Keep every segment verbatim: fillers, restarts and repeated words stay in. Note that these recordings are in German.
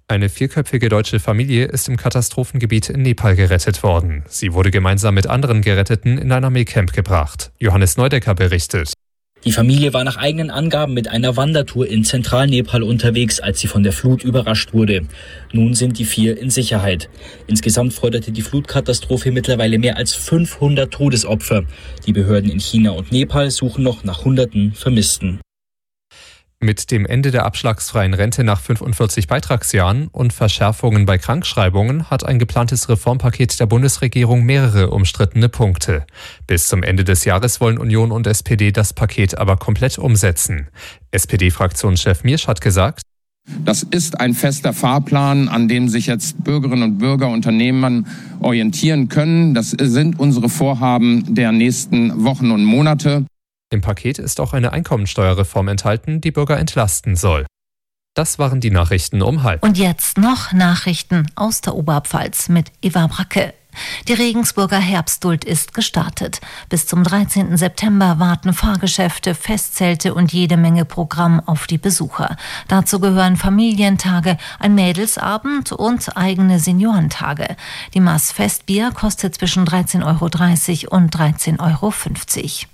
Eine vierköpfige deutsche Familie ist im Katastrophengebiet in Nepal gerettet worden. Sie wurde gemeinsam mit anderen Geretteten in ein Armeecamp gebracht. Johannes Neudecker berichtet. Die Familie war nach eigenen Angaben mit einer Wandertour in Zentralnepal unterwegs, als sie von der Flut überrascht wurde. Nun sind die vier in Sicherheit. Insgesamt forderte die Flutkatastrophe mittlerweile mehr als fünfhundert Todesopfer. Die Behörden in China und Nepal suchen noch nach Hunderten Vermissten. Mit dem Ende der abschlagsfreien Rente nach fünfundvierzig Beitragsjahren und Verschärfungen bei Krankschreibungen hat ein geplantes Reformpaket der Bundesregierung mehrere umstrittene Punkte. Bis zum Ende des Jahres wollen Union und S P D das Paket aber komplett umsetzen. S P D-Fraktionschef Miersch hat gesagt: Das ist ein fester Fahrplan, an dem sich jetzt Bürgerinnen und Bürger, Unternehmen orientieren können. Das sind unsere Vorhaben der nächsten Wochen und Monate. Im Paket ist auch eine Einkommensteuerreform enthalten, die Bürger entlasten soll. Das waren die Nachrichten um halb. Und jetzt noch Nachrichten aus der Oberpfalz mit Eva Bracke. Die Regensburger Herbstduld ist gestartet. Bis zum dreizehnten September warten Fahrgeschäfte, Festzelte und jede Menge Programm auf die Besucher. Dazu gehören Familientage, ein Mädelsabend und eigene Seniorentage. Die Maß Festbier kostet zwischen dreizehn Euro dreißig und dreizehn Euro fünfzig.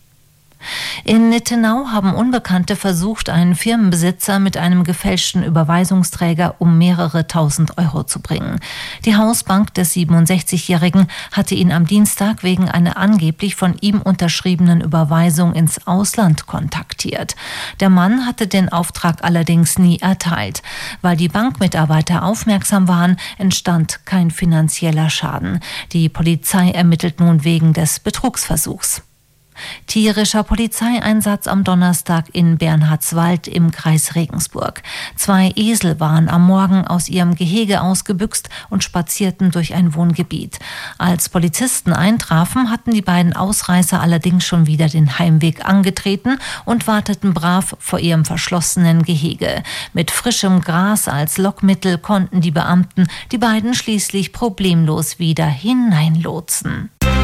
In Nittenau haben Unbekannte versucht, einen Firmenbesitzer mit einem gefälschten Überweisungsträger um mehrere tausend Euro zu bringen. Die Hausbank des siebenundsechzigjährigen hatte ihn am Dienstag wegen einer angeblich von ihm unterschriebenen Überweisung ins Ausland kontaktiert. Der Mann hatte den Auftrag allerdings nie erteilt. Weil die Bankmitarbeiter aufmerksam waren, entstand kein finanzieller Schaden. Die Polizei ermittelt nun wegen des Betrugsversuchs. Tierischer Polizeieinsatz am Donnerstag in Bernhardswald im Kreis Regensburg. Zwei Esel waren am Morgen aus ihrem Gehege ausgebüxt und spazierten durch ein Wohngebiet. Als Polizisten eintrafen, hatten die beiden Ausreißer allerdings schon wieder den Heimweg angetreten und warteten brav vor ihrem verschlossenen Gehege. Mit frischem Gras als Lockmittel konnten die Beamten die beiden schließlich problemlos wieder hineinlotsen.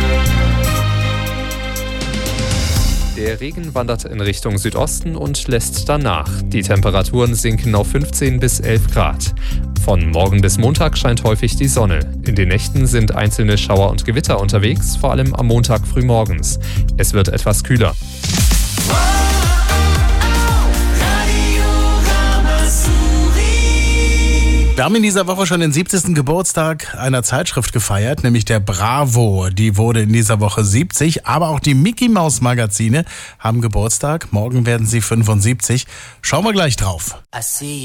Der Regen wandert in Richtung Südosten und lässt dann nach. Die Temperaturen sinken auf fünfzehn bis elf Grad. Von morgen bis Montag scheint häufig die Sonne. In den Nächten sind einzelne Schauer und Gewitter unterwegs, vor allem am Montag frühmorgens. Es wird etwas kühler. Wir haben in dieser Woche schon den siebzigsten Geburtstag einer Zeitschrift gefeiert, nämlich der Bravo. Die wurde in dieser Woche siebzig, aber auch die Mickey Maus Magazine haben Geburtstag. Morgen werden sie fünfundsiebzig. Schauen wir gleich drauf.